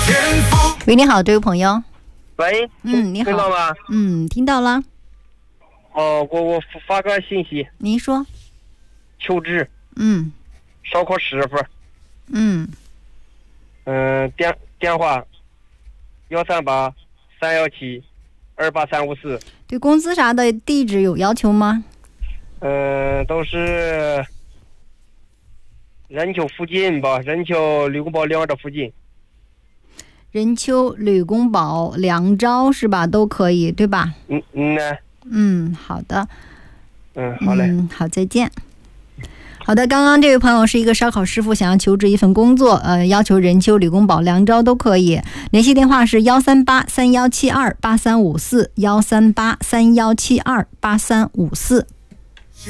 喂，你好，这位朋友。 喂， 你好， 听到吗？ 听到了。 我发个信息。 您说。 求职。烧烤师傅。电话138-317-28354。 对工资啥的地址有要求吗？ 都是任丘附近吧，任丘吕公堡梁这附近。 任丘吕公堡梁昭是吧？都可以对吧？好的。 好嘞。 好，再见。好的，刚刚这位朋友是一个烧烤师傅，想要求职一份工作，要求任丘、吕公堡、梁昭都可以。联系电话是138-3172-8354，138-3172-8354。